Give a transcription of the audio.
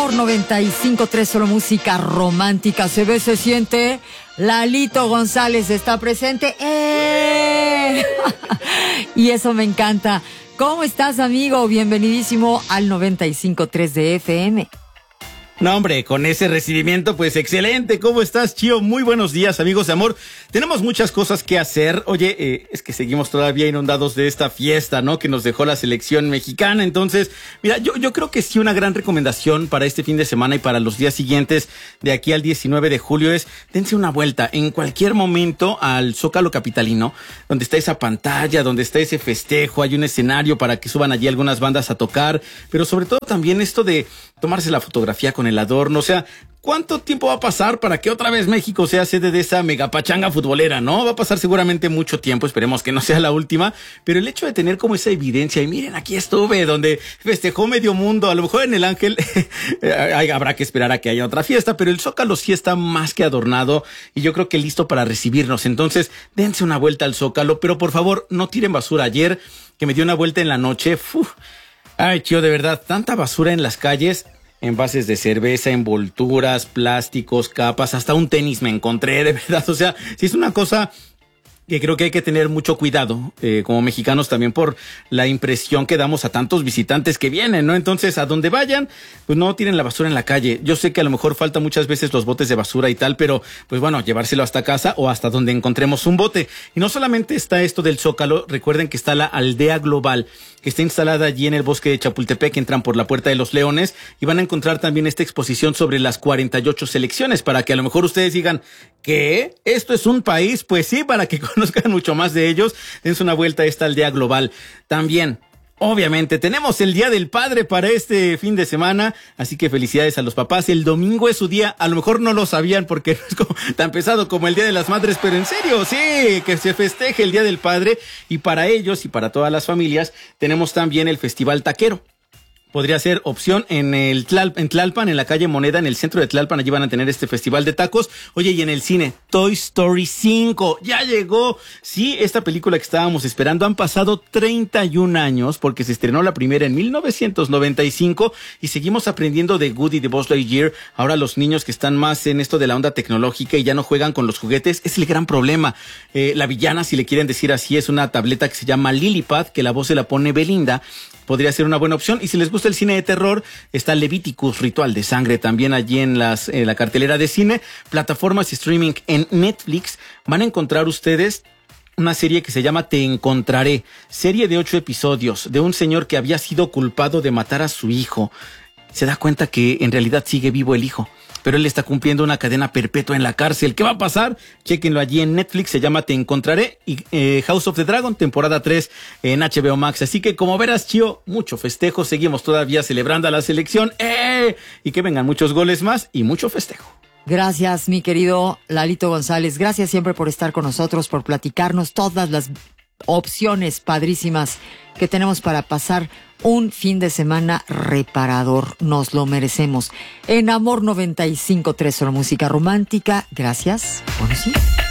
Amor 95.3, solo música romántica. Se ve, se siente. Lalito González está presente. Y eso me encanta. ¿Cómo estás, amigo? Bienvenidísimo al 95.3 de FM. No, hombre, con ese recibimiento, pues excelente. ¿Cómo estás, Chío? Muy buenos días, amigos de amor. Tenemos muchas cosas que hacer. Oye, es que seguimos todavía inundados de esta fiesta, ¿no? Que nos dejó la selección mexicana. Entonces, mira, yo creo que sí, una gran recomendación para este fin de semana y para los días siguientes, de aquí al 19 de julio, es dense una vuelta en cualquier momento al Zócalo capitalino, donde está esa pantalla, donde está ese festejo. Hay un escenario para que suban allí algunas bandas a tocar, pero sobre todo también esto de tomarse la fotografía con el adorno. O sea, ¿cuánto tiempo va a pasar para que otra vez México sea sede de esa megapachanga futbolera, no? Va a pasar seguramente mucho tiempo, esperemos que no sea la última, pero el hecho de tener como esa evidencia, y miren, aquí estuve, donde festejó medio mundo, a lo mejor en el Ángel habrá que esperar a que haya otra fiesta, pero el Zócalo sí está más que adornado, y yo creo que listo para recibirnos. Entonces, dense una vuelta al Zócalo, pero por favor, no tiren basura. Ayer, que me dio una vuelta en la noche, ay, Chío, de verdad, tanta basura en las calles, envases de cerveza, envolturas, plásticos, capas, hasta un tenis me encontré, de verdad. O sea, sí es una cosa que creo que hay que tener mucho cuidado, como mexicanos también, por la impresión que damos a tantos visitantes que vienen, ¿no? Entonces, a donde vayan, pues no tiren la basura en la calle. Yo sé que a lo mejor falta muchas veces los botes de basura y tal, pero pues bueno, llevárselo hasta casa o hasta donde encontremos un bote. Y no solamente está esto del Zócalo, recuerden que está la Aldea Global, que está instalada allí en el bosque de Chapultepec, entran por la Puerta de los Leones y van a encontrar también esta exposición sobre las 48 selecciones, para que a lo mejor ustedes digan, ¿qué? ¿Esto es un país? Pues sí, para que conozcan mucho más de ellos, dense una vuelta a esta Aldea Global. También, obviamente, tenemos el Día del Padre para este fin de semana, así que felicidades a los papás. El domingo es su día, a lo mejor no lo sabían porque no es como tan pesado como el Día de las Madres, pero en serio, sí, que se festeje el Día del Padre. Y para ellos y para todas las familias tenemos también el Festival Taquero. Podría ser opción en Tlalpan, en la calle Moneda, en el centro de Tlalpan. Allí van a tener este festival de tacos. Oye, y en el cine, Toy Story 5, ya llegó. Sí, esta película que estábamos esperando. Han pasado 31 años porque se estrenó la primera en 1995 y seguimos aprendiendo de Woody, de Buzz Lightyear. Ahora los niños que están más en esto de la onda tecnológica y ya no juegan con los juguetes, es el gran problema. La villana, si le quieren decir así, es una tableta que se llama Lillipad, que la voz se la pone Belinda. Podría ser una buena opción. Y si les gusta el cine de terror, está Leviticus, Ritual de Sangre, también allí en la cartelera de cine. Plataformas y streaming en Netflix, van a encontrar ustedes una serie que se llama Te Encontraré, serie de 8 episodios de un señor que había sido culpado de matar a su hijo. Se da cuenta que en realidad sigue vivo el hijo, pero él está cumpliendo una cadena perpetua en la cárcel. ¿Qué va a pasar? Chéquenlo allí en Netflix, se llama Te Encontraré. Y House of the Dragon, temporada 3 en HBO Max. Así que como verás, Chío, mucho festejo. Seguimos todavía celebrando a la selección. Y que vengan muchos goles más y mucho festejo. Gracias, mi querido Lalito González. Gracias siempre por estar con nosotros, por platicarnos todas las opciones padrísimas que tenemos para pasar un fin de semana reparador. Nos lo merecemos. En Amor 95.3, solo música romántica. Gracias. Buenos días.